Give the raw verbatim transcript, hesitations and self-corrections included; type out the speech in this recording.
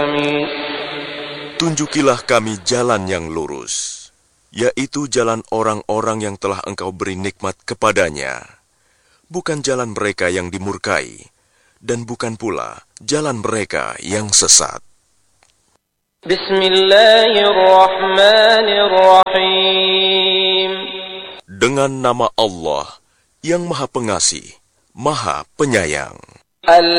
Tunjukilah kami jalan yang lurus, yaitu jalan orang-orang yang telah Engkau beri nikmat kepadanya, bukan jalan mereka yang dimurkai, dan bukan pula jalan mereka yang sesat. Bismillahirrahmanirrahim. Dengan nama Allah yang Maha Pengasih, Maha Penyayang.